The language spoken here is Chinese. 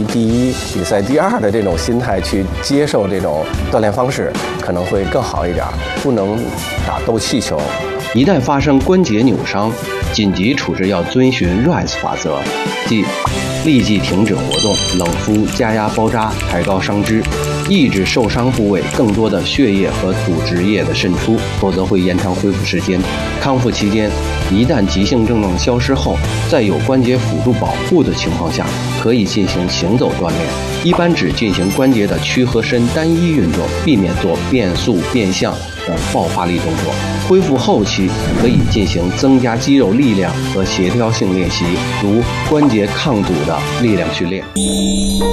第一、比赛第二的这种心态去接受这种锻炼方式，可能会更好一点，不能打斗气球。 一旦发生关节扭伤，紧急处置要遵循 RICE 法则，即立即停止活动、冷敷、加压包扎、抬高伤肢，抑制受伤部位更多的血液和组织液的渗出，否则会延长恢复时间。康复期间，一旦急性症状消失后，在有关节辅助保护的情况下，可以进行行走锻炼，一般只进行关节的屈和伸单一运动，避免做变速、变向等爆发力动作。恢复后期可以进行增加肌肉力量和协调性练习，如关节抗阻的力量训练。